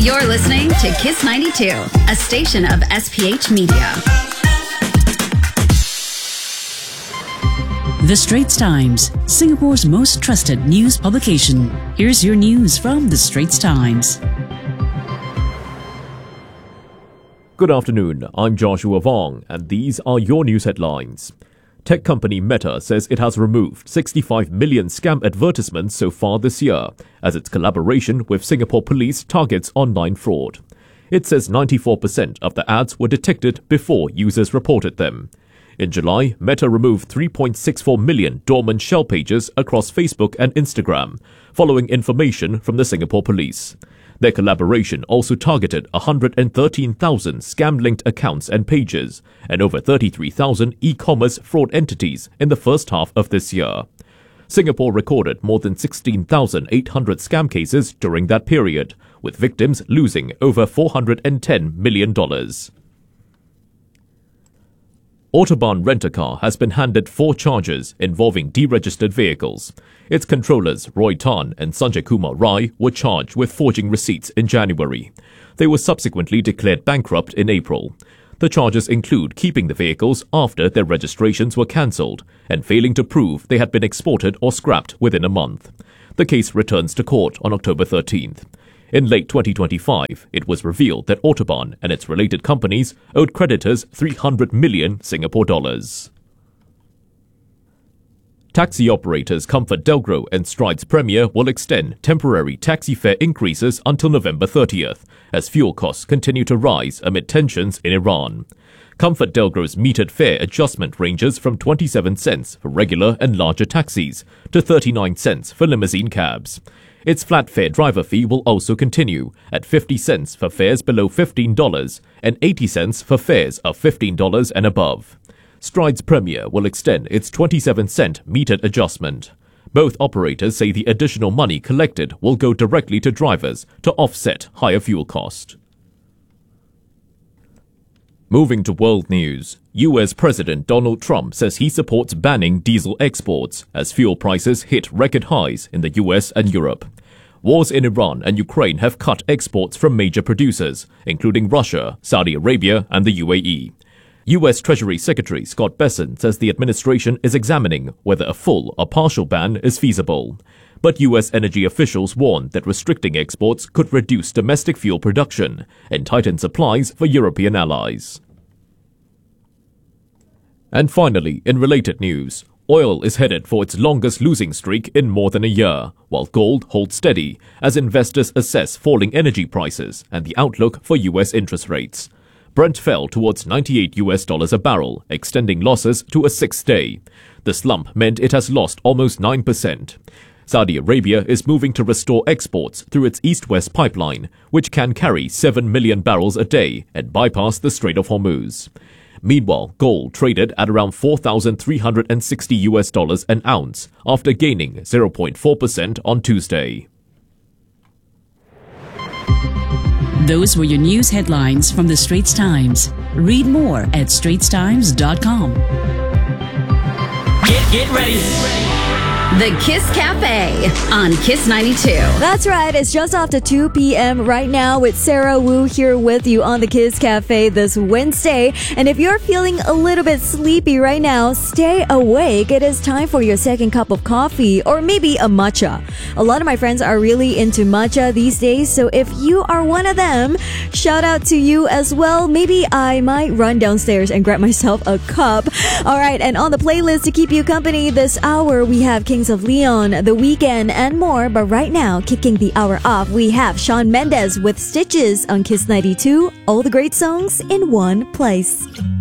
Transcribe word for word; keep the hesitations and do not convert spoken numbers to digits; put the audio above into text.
You're listening to Kiss ninety-two, a station of S P H Media. The Straits Times, Singapore's most trusted news publication. Here's your news from The Straits Times. Good afternoon, I'm Joshua Vong, and these are your news headlines. Tech company Meta says it has removed sixty-five million scam advertisements so far this year, as its collaboration with Singapore Police targets online fraud. It says ninety-four percent of the ads were detected before users reported them. In July, Meta removed three point six four million dormant shell pages across Facebook and Instagram, following information from the Singapore Police. Their collaboration also targeted one hundred thirteen thousand scam-linked accounts and pages, and over thirty-three thousand e-commerce fraud entities in the first half of this year. Singapore recorded more than sixteen thousand eight hundred scam cases during that period, with victims losing over four hundred ten million dollars. Autobahn Rent-A-Car has been handed four charges involving deregistered vehicles. Its controllers Roy Tan and Sanjay Kumar Rai were charged with forging receipts in January. They were subsequently declared bankrupt in April. The charges include keeping the vehicles after their registrations were cancelled and failing to prove they had been exported or scrapped within a month. The case returns to court on October thirteenth. In late twenty twenty-five, it was revealed that Autobahn and its related companies owed creditors three hundred million Singapore dollars. Taxi operators ComfortDelGro and Strides Premier will extend temporary taxi fare increases until November thirtieth, as fuel costs continue to rise amid tensions in Iran. ComfortDelGro's metered fare adjustment ranges from twenty-seven cents for regular and larger taxis to thirty-nine cents for limousine cabs. Its flat fare driver fee will also continue at fifty cents for fares below fifteen dollars and eighty cents for fares of fifteen dollars and above. Strides Premier will extend its twenty-seven cent metered adjustment. Both operators say the additional money collected will go directly to drivers to offset higher fuel cost. Moving to world news, U S President Donald Trump says he supports banning diesel exports as fuel prices hit record highs in the U S and Europe. Wars in Iran and Ukraine have cut exports from major producers, including Russia, Saudi Arabia, and the U A E. U S Treasury Secretary Scott Bessent says the administration is examining whether a full or partial ban is feasible. But U S energy officials warn that restricting exports could reduce domestic fuel production and tighten supplies for European allies. And finally, in related news, oil is headed for its longest losing streak in more than a year, while gold holds steady as investors assess falling energy prices and the outlook for U S interest rates. Brent fell towards ninety-eight U S dollars a barrel, extending losses to a sixth day. The slump meant it has lost almost nine percent. Saudi Arabia is moving to restore exports through its East-West pipeline, which can carry seven million barrels a day and bypass the Strait of Hormuz. Meanwhile, gold traded at around four thousand three hundred sixty U S dollars an ounce after gaining zero point four percent on Tuesday. Those were your news headlines from The Straits Times. Read more at straits times dot com. Get, get ready. The Kiss Cafe on Kiss ninety-two. That's right. It's just after two p.m. right now with Sarah Wu here with you on the Kiss Cafe this Wednesday. And if you're feeling a little bit sleepy right now, stay awake. It is time for your second cup of coffee or maybe a matcha. A lot of my friends are really into matcha these days. So if you are one of them, shout out to you as well. Maybe I might run downstairs and grab myself a cup. All right. And on the playlist to keep you company this hour, we have Kings of Leon, The Weeknd, and more. But right now, kicking the hour off, we have Shawn Mendes with Stitches on Kiss ninety-two. All the great songs in one place.